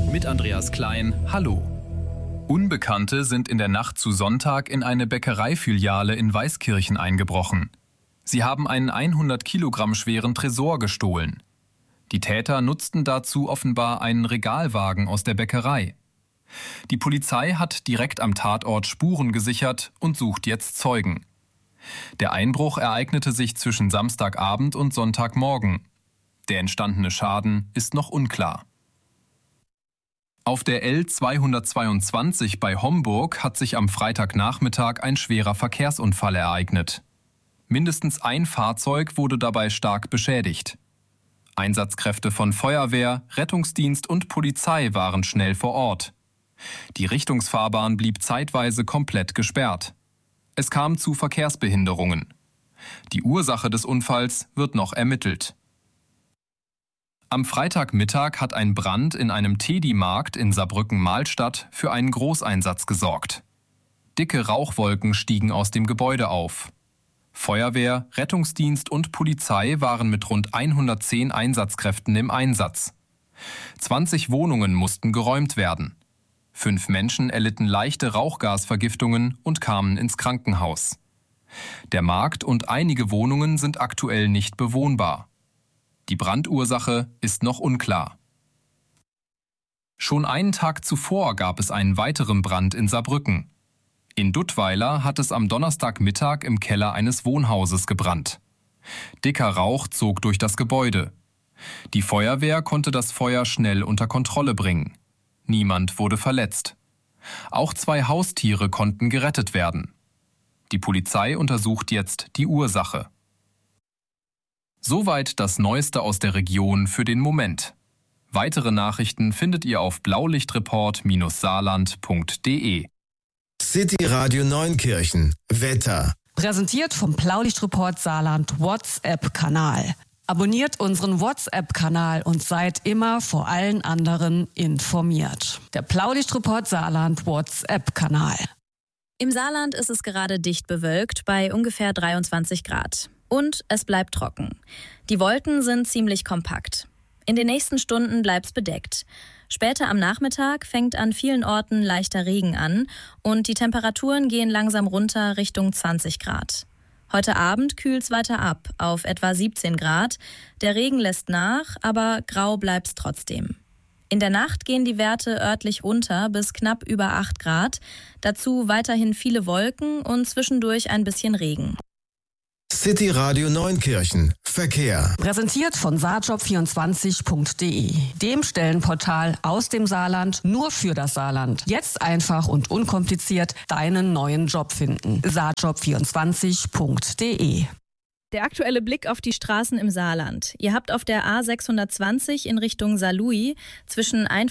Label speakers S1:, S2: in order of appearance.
S1: Mit Andreas Klein, hallo. Unbekannte sind in der Nacht zu Sonntag in eine Bäckereifiliale in Weißkirchen eingebrochen. Sie haben einen 100 Kilogramm schweren Tresor gestohlen. Die Täter nutzten dazu offenbar einen Regalwagen aus der Bäckerei. Die Polizei hat direkt am Tatort Spuren gesichert und sucht jetzt Zeugen. Der Einbruch ereignete sich zwischen Samstagabend und Sonntagmorgen. Der entstandene Schaden ist noch unklar. Auf der L222 bei Homburg hat sich am Freitagnachmittag ein schwerer Verkehrsunfall ereignet. Mindestens ein Fahrzeug wurde dabei stark beschädigt. Einsatzkräfte von Feuerwehr, Rettungsdienst und Polizei waren schnell vor Ort. Die Richtungsfahrbahn blieb zeitweise komplett gesperrt. Es kam zu Verkehrsbehinderungen. Die Ursache des Unfalls wird noch ermittelt. Am Freitagmittag hat ein Brand in einem Teddy-Markt in Saarbrücken-Mahlstadt für einen Großeinsatz gesorgt. Dicke Rauchwolken stiegen aus dem Gebäude auf. Feuerwehr, Rettungsdienst und Polizei waren mit rund 110 Einsatzkräften im Einsatz. 20 Wohnungen mussten geräumt werden. 5 Menschen erlitten leichte Rauchgasvergiftungen und kamen ins Krankenhaus. Der Markt und einige Wohnungen sind aktuell nicht bewohnbar. Die Brandursache ist noch unklar. Schon einen Tag zuvor gab es einen weiteren Brand in Saarbrücken. In Duttweiler hat es am Donnerstagmittag im Keller eines Wohnhauses gebrannt. Dicker Rauch zog durch das Gebäude. Die Feuerwehr konnte das Feuer schnell unter Kontrolle bringen. Niemand wurde verletzt. Auch 2 Haustiere konnten gerettet werden. Die Polizei untersucht jetzt die Ursache. Soweit das Neueste aus der Region für den Moment. Weitere Nachrichten findet ihr auf blaulichtreport-saarland.de.
S2: City Radio Neunkirchen. Wetter.
S3: Präsentiert vom Blaulichtreport Saarland WhatsApp-Kanal. Abonniert unseren WhatsApp-Kanal und seid immer vor allen anderen informiert. Der Blaulichtreport Saarland WhatsApp-Kanal.
S4: Im Saarland ist es gerade dicht bewölkt bei ungefähr 23 Grad. Und es bleibt trocken. Die Wolken sind ziemlich kompakt. In den nächsten Stunden bleibt's bedeckt. Später am Nachmittag fängt an vielen Orten leichter Regen an und die Temperaturen gehen langsam runter Richtung 20 Grad. Heute Abend kühlt's weiter ab auf etwa 17 Grad. Der Regen lässt nach, aber grau bleibt's trotzdem. In der Nacht gehen die Werte örtlich runter bis knapp über 8 Grad. Dazu weiterhin viele Wolken und zwischendurch ein bisschen Regen.
S2: City Radio Neunkirchen. Verkehr.
S3: Präsentiert von saarjob24.de, dem Stellenportal aus dem Saarland nur für das Saarland. Jetzt einfach und unkompliziert deinen neuen Job finden. saarjob24.de.
S4: Der aktuelle Blick auf die Straßen im Saarland. Ihr habt auf der A620 in Richtung Saarlouis zwischen